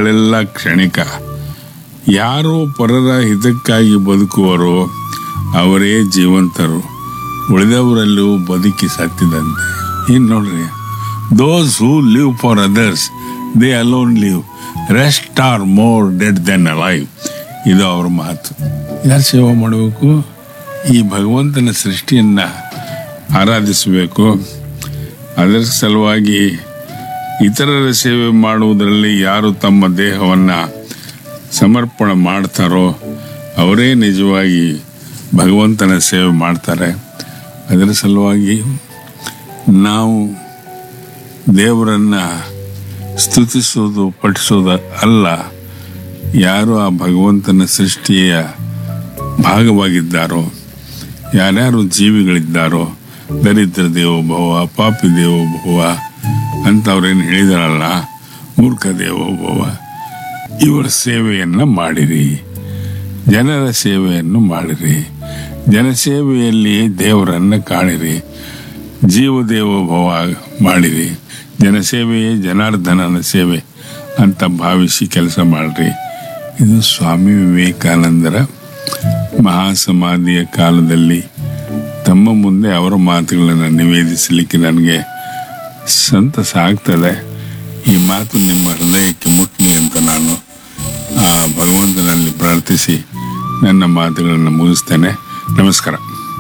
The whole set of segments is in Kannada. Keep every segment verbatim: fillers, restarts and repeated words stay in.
ಸುಖಗಳೆಲ್ಲ ಕ್ಷಣಿಕ. ಯಾರು ಪರರ ಹಿತಕ್ಕಾಗಿ ಬದುಕುವರೋ ಅವರೇ ಜೀವಂತರು, ಉಳಿದವರಲ್ಲೂ ಬದುಕಿ ಸತ್ತಿದಂತೆ. ಇನ್ನು ನೋಡ್ರಿ, ದೋಸ್ ಹೂ live for others they alone live, rest R more dead then alive. ಇದು ಅವ್ರ ಮಾತು. ಯಾರು ಸೇವೆ ಮಾಡಬೇಕು? ಈ ಭಗವಂತನ ಸೃಷ್ಟಿಯನ್ನು ಆರಾಧಿಸಬೇಕು. ಅದರ ಸಲುವಾಗಿ ಇತರರ ಸೇವೆ ಮಾಡುವುದರಲ್ಲಿ ಯಾರು ತಮ್ಮ ದೇಹವನ್ನು ಸಮರ್ಪಣೆ ಮಾಡ್ತಾರೋ ಅವರೇ ನಿಜವಾಗಿ ಭಗವಂತನ ಸೇವೆ ಮಾಡ್ತಾರೆ. ಅದರ ಸಲುವಾಗಿ ನಾವು ದೇವರನ್ನು ಸ್ತುತಿಸೋದು ಪಠಿಸೋದು ಅಲ್ಲ, ಯಾರು ಆ ಭಗವಂತನ ಸೃಷ್ಟಿಯ ಭಾಗವಾಗಿದ್ದಾರೋ, ಯಾರ್ಯಾರು ಜೀವಿಗಳಿದ್ದಾರೋ, ದರಿದ್ರ ದೇವೋಭವ, ಪಾಪಿ ದೇವೋಭವ ಅಂತ ಅವ್ರೇನು ಹೇಳಿದಾರಲ್ಲ, ಮೂರ್ಖ ದೇವೋಭವ, ಇವರ ಸೇವೆಯನ್ನು ಮಾಡಿರಿ, ಜನರ ಸೇವೆಯನ್ನು ಮಾಡಿರಿ, ಜನಸೇವೆಯಲ್ಲಿ ದೇವರನ್ನು ಕಾಣಿರಿ, ಜೀವದೇವೋಭವ ಮಾಡಿರಿ, ಜನಸೇವೆಯೇ ಜನಾರ್ದನನ ಸೇವೆ ಅಂತ ಭಾವಿಸಿ ಕೆಲಸ ಮಾಡ್ರಿ. ಇದು ಸ್ವಾಮಿ ವಿವೇಕಾನಂದರ ಮಹಾಸಮಾಧಿಯ ಕಾಲದಲ್ಲಿ ತಮ್ಮ ಮುಂದೆ ಅವರ ಮಾತುಗಳನ್ನು ನಿವೇದಿಸಲಿಕ್ಕೆ ನನಗೆ ಸಂತಸ ಆಗ್ತದೆ. ಈ ಮಾತು ನಿಮ್ಮ ಹೃದಯಕ್ಕೆ ಮುಟ್ಟಲಿ ಅಂತ ನಾನು ಆ ಭಗವಂತನಲ್ಲಿ ಪ್ರಾರ್ಥಿಸಿ ನನ್ನ ಮಾತುಗಳನ್ನು ಮುಗಿಸ್ತೇನೆ. ನಮಸ್ಕಾರ.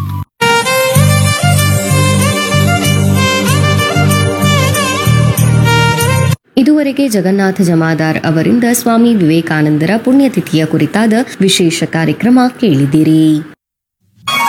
ಇದುವರೆಗೆ ಜಗನ್ನಾಥ ಜಮಾದಾರ್ ಅವರಿಂದ ಸ್ವಾಮಿ ವಿವೇಕಾನಂದರ ಪುಣ್ಯತಿಥಿಯ ಕುರಿತಾದ ವಿಶೇಷ ಕಾರ್ಯಕ್ರಮ ಕೇಳಿದಿರಿ.